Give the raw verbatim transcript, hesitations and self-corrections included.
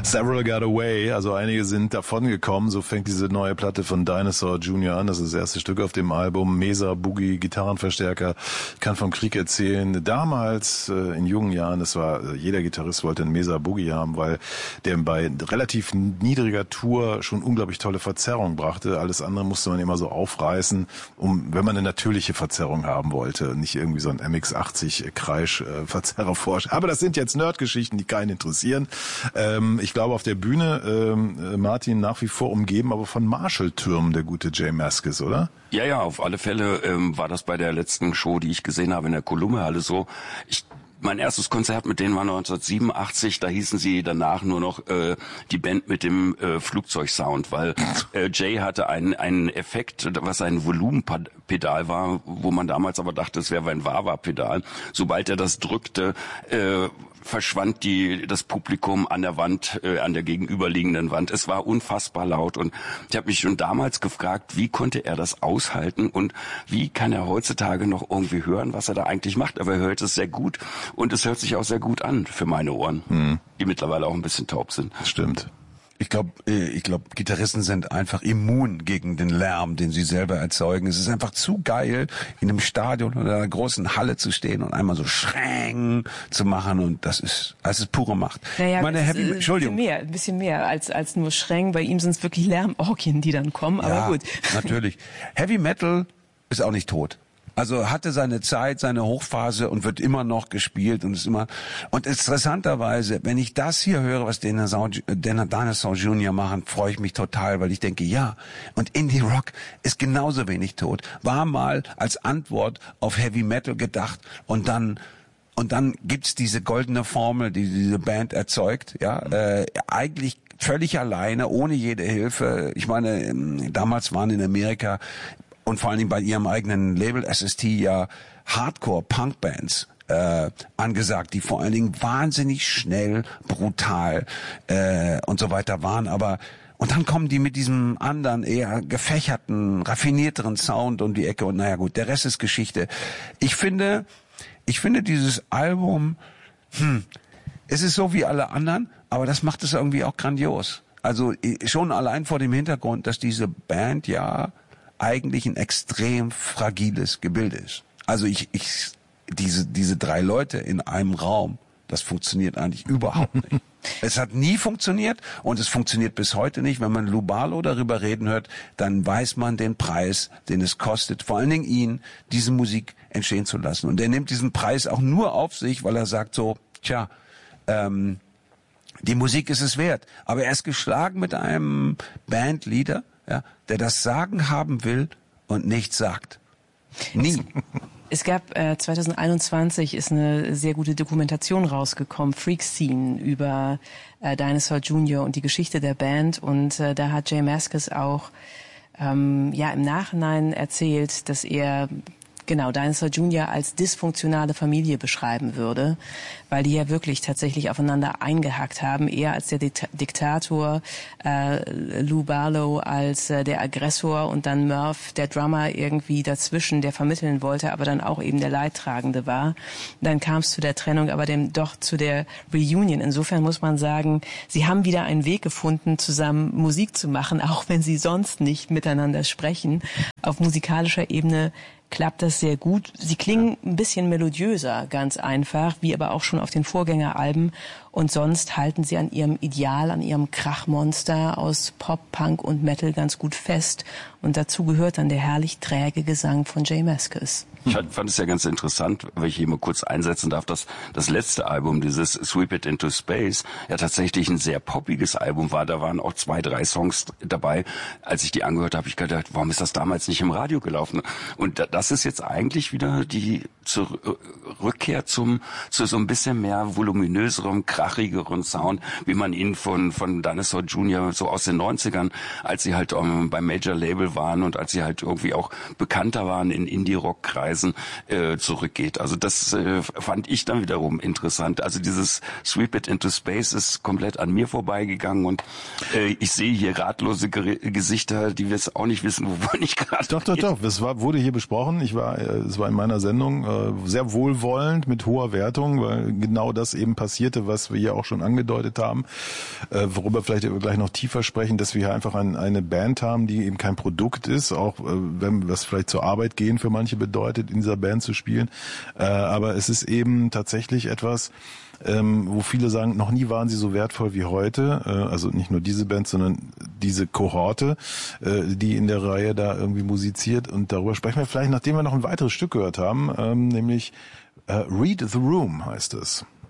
Several Got Away, also einige sind davongekommen. So fängt diese neue Platte von Dinosaur Junior an. Das ist das erste Stück auf dem Album. Mesa, Boogie, Gitarrenverstärker. Ich kann vom Krieg erzählen. Damals, äh, in jungen Jahren, das war, äh, jeder Gitarrist wollte einen Mesa Boogie haben, weil der bei relativ niedriger Tour schon unglaublich tolle Verzerrung brachte. Alles andere musste man immer so aufreißen, um, wenn man eine natürliche Verzerrung haben wollte. Nicht irgendwie so ein M X achtzig Kreisch-Verzerrer vorstellen. Aber das sind jetzt Nerdgeschichten, die keinen interessieren. Ähm, ich glaube, auf der Bühne ähm, Martin nach wie vor umgeben, aber von Marshall-Türmen, der gute Jay Mascis, oder? Ja, ja, auf alle Fälle ähm, war das bei der letzten Show, die ich gesehen habe in der Columbia-Halle so. Ich Mein erstes Konzert mit denen war neunzehnhundertsiebenundachtzig, da hießen sie danach nur noch äh, die Band mit dem äh, Flugzeugsound, weil äh, Jay hatte einen einen Effekt, was ein Volumenpedal war, wo man damals aber dachte, es wäre ein Wah-Wah-Pedal. Sobald er das drückte, äh, verschwand die das Publikum an der Wand, äh, an der gegenüberliegenden Wand. Es war unfassbar laut und ich habe mich schon damals gefragt, wie konnte er das aushalten und wie kann er heutzutage noch irgendwie hören, was er da eigentlich macht. Aber er hört es sehr gut und es hört sich auch sehr gut an für meine Ohren, hm. die mittlerweile auch ein bisschen taub sind. Stimmt. Ich glaube, ich glaube, Gitarristen sind einfach immun gegen den Lärm, den sie selber erzeugen. Es ist einfach zu geil, in einem Stadion oder einer großen Halle zu stehen und einmal so schrängen zu machen und das ist, das ist pure Macht. Naja, Meine Heavy, ein Entschuldigung. bisschen mehr, ein bisschen mehr als als nur schrängen. Bei ihm sind es wirklich Lärmorgien, die dann kommen. Aber ja, gut. Natürlich. Heavy Metal ist auch nicht tot. Also hatte seine Zeit, seine Hochphase und wird immer noch gespielt und ist immer und interessanterweise, wenn ich das hier höre, was Dinosaur Junior machen, freue ich mich total, weil ich denke, ja, und Indie Rock ist genauso wenig tot. War mal als Antwort auf Heavy Metal gedacht und dann und dann gibt's diese goldene Formel, die diese Band erzeugt, ja, äh, eigentlich völlig alleine, ohne jede Hilfe. Ich meine, damals waren in Amerika und vor allen Dingen bei ihrem eigenen Label S S T ja Hardcore-Punk-Bands äh, angesagt, die vor allen Dingen wahnsinnig schnell, brutal äh, und so weiter waren. Aber und dann kommen die mit diesem anderen, eher gefächerten, raffinierteren Sound um die Ecke und naja gut, der Rest ist Geschichte. Ich finde, ich finde dieses Album, hm, es ist so wie alle anderen, aber das macht es irgendwie auch grandios. Also schon allein vor dem Hintergrund, dass diese Band ja eigentlich ein extrem fragiles Gebilde ist. Also ich, ich, diese, diese drei Leute in einem Raum, das funktioniert eigentlich überhaupt nicht. Es hat nie funktioniert und es funktioniert bis heute nicht. Wenn man Lou Barlow darüber reden hört, dann weiß man den Preis, den es kostet, vor allen Dingen ihn, diese Musik entstehen zu lassen. Und er nimmt diesen Preis auch nur auf sich, weil er sagt so, tja, ähm, die Musik ist es wert. Aber er ist geschlagen mit einem Bandleader, ja, der das Sagen haben will und nichts sagt. Nie. Es gab äh, zwanzig einundzwanzig ist eine sehr gute Dokumentation rausgekommen, Freak Scene, über äh, Dinosaur Junior und die Geschichte der Band. Und äh, da hat Jay Mascis auch ähm, ja im Nachhinein erzählt, dass er genau Dinosaur Junior als dysfunktionale Familie beschreiben würde, weil die ja wirklich tatsächlich aufeinander eingehackt haben, eher als der Diktator, äh, Lou Barlow als äh, der Aggressor und dann Murph, der Drummer, irgendwie dazwischen, der vermitteln wollte, aber dann auch eben der Leidtragende war. Dann kam es zu der Trennung, aber dem doch zu der Reunion. Insofern muss man sagen, sie haben wieder einen Weg gefunden, zusammen Musik zu machen, auch wenn sie sonst nicht miteinander sprechen. Auf musikalischer Ebene klappt das sehr gut. Sie klingen ein bisschen melodiöser, ganz einfach, wie aber auch schon auf den Vorgängeralben. Und sonst halten sie an ihrem Ideal, an ihrem Krachmonster aus Pop, Punk und Metal ganz gut fest. Und dazu gehört dann der herrlich träge Gesang von Jay Mascis. Ich fand es ja ganz interessant, wenn ich hier mal kurz einsetzen darf, dass das letzte Album, dieses Sweep It Into Space, ja tatsächlich ein sehr poppiges Album war. Da waren auch zwei, drei Songs dabei. Als ich die angehört habe, habe ich gedacht, warum ist das damals nicht im Radio gelaufen? Und das ist jetzt eigentlich wieder die zur Rückkehr zum zu so ein bisschen mehr voluminöserem, krachigeren Sound, wie man ihn von von Dinosaur Junior so aus den neunzigern, als sie halt um, beim Major Label waren und als sie halt irgendwie auch bekannter waren in Indie-Rock-Kreisen, äh, zurückgeht. Also das äh, fand ich dann wiederum interessant. Also dieses Sweep It Into Space ist komplett an mir vorbeigegangen und äh, ich sehe hier ratlose Ge- Gesichter, die wir es auch nicht wissen, wovon ich gerade Doch, doch, doch. Es war, wurde hier besprochen. Ich war, es war in meiner Sendung äh, sehr wohlwollend, mit hoher Wertung, weil genau das eben passierte, was wir hier auch schon angedeutet haben, äh, worüber vielleicht gleich noch tiefer sprechen, dass wir hier einfach ein, eine Band haben, die eben kein Produkt ist, auch äh, wenn was vielleicht zur Arbeit gehen für manche bedeutet, in dieser Band zu spielen, äh, aber es ist eben tatsächlich etwas, Ähm, wo viele sagen, noch nie waren sie so wertvoll wie heute, äh, also nicht nur diese Band, sondern diese Kohorte, äh, die in der Reihe da irgendwie musiziert, und darüber sprechen wir vielleicht, nachdem wir noch ein weiteres Stück gehört haben, ähm, nämlich äh, Read the Room heißt es.